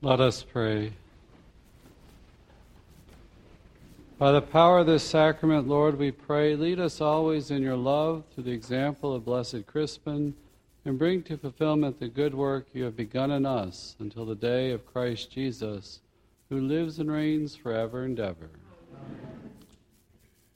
Let us pray. By the power of this sacrament, Lord, we pray, lead us always in your love through the example of Blessed Crispin, and bring to fulfillment the good work you have begun in us until the day of Christ Jesus, who lives and reigns forever and ever.